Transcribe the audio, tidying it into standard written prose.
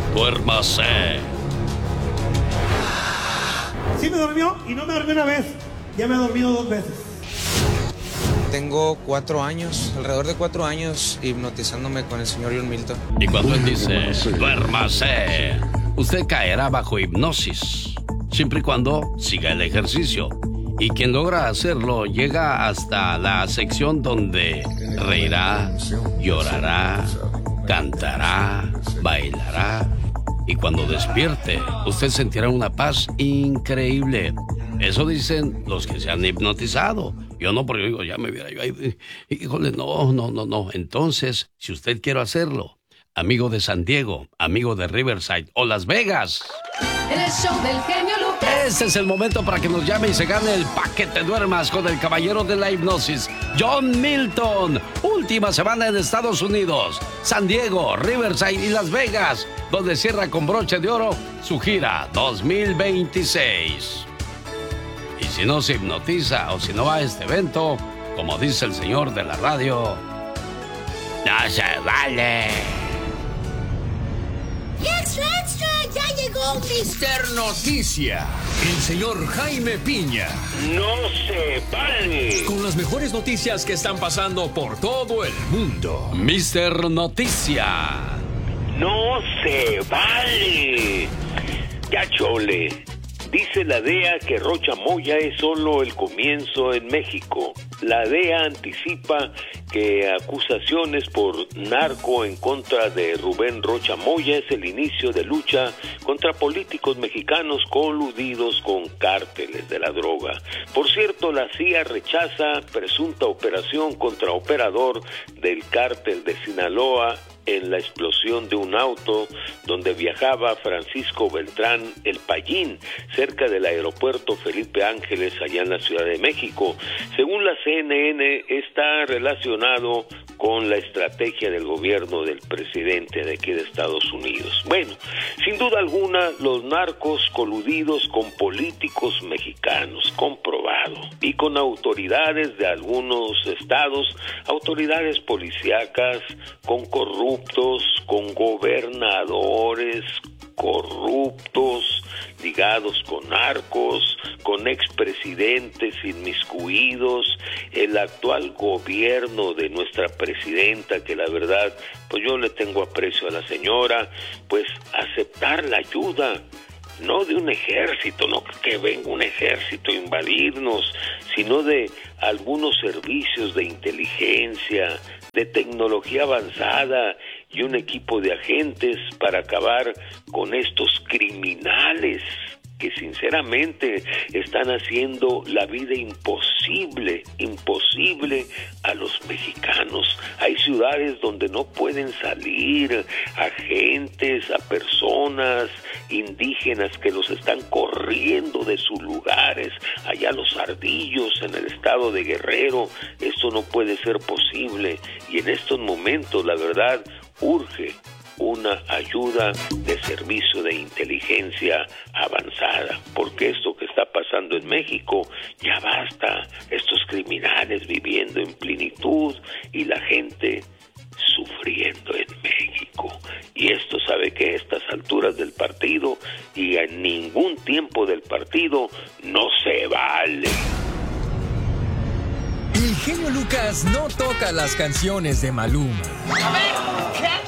duérmase. Sí me durmió y no me dormí una vez. Ya me he dormido 2 veces. Tengo 4 años, alrededor de 4 años, hipnotizándome con el señor John Milton. Y cuando él dice, duérmase, usted caerá bajo hipnosis, siempre y cuando siga el ejercicio. Y quien logra hacerlo llega hasta la sección donde reirá, llorará, cantará, bailará. Y cuando despierte, usted sentirá una paz increíble. Eso dicen los que se han hipnotizado. Yo no, porque digo, ya me viera yo ahí. Híjole, no. Entonces, si usted quiere hacerlo, amigo de San Diego, amigo de Riverside o Las Vegas, el show del genio Lucas. Este es el momento para que nos llame y se gane el paquete duermas con el caballero de la hipnosis, John Milton. Última semana en Estados Unidos, San Diego, Riverside y Las Vegas, donde cierra con broche de oro su gira 2026. Y si no se hipnotiza o si no va a este evento, como dice el señor de la radio, no se vale. ¡Extra, extra! ¡Ya llegó Mister Noticia! El señor Jaime Piña. ¡No se vale! Con las mejores noticias que están pasando por todo el mundo. Mister Noticia. ¡No se vale! Ya chole. Dice la DEA que Rocha Moya es solo el comienzo en México. La DEA anticipa que acusaciones por narco en contra de Rubén Rocha Moya es el inicio de lucha contra políticos mexicanos coludidos con cárteles de la droga. Por cierto, la CIA rechaza presunta operación contra operador del cártel de Sinaloa en la explosión de un auto donde viajaba Francisco Beltrán El Payín, cerca del aeropuerto Felipe Ángeles, allá en la Ciudad de México. Según la CNN, está relacionado con la estrategia del gobierno del presidente de aquí de Estados Unidos. Bueno, sin duda alguna, los narcos coludidos con políticos mexicanos, comprobado, y con autoridades de algunos estados, autoridades policíacas, con corruptos, con gobernadores corruptos, ligados con narcos, con expresidentes inmiscuidos, el actual gobierno de nuestra presidenta, que la verdad, pues yo le tengo aprecio a la señora, pues aceptar la ayuda, no de un ejército, no que venga un ejército a invadirnos, sino de algunos servicios de inteligencia, de tecnología avanzada y un equipo de agentes para acabar con estos criminales que sinceramente están haciendo la vida imposible a los mexicanos. Hay ciudades donde no pueden salir, agentes, a personas indígenas que los están corriendo de sus lugares, allá los Ardillos en el estado de Guerrero. Esto no puede ser posible y en estos momentos la verdad urge una ayuda de servicio de inteligencia avanzada, porque esto que está pasando en México ya basta, estos criminales viviendo en plenitud y la gente sufriendo en México. Y esto sabe que a estas alturas del partido y en ningún tiempo del partido no se vale. El genio Lucas no toca las canciones de Maluma. A ver, ¿qué?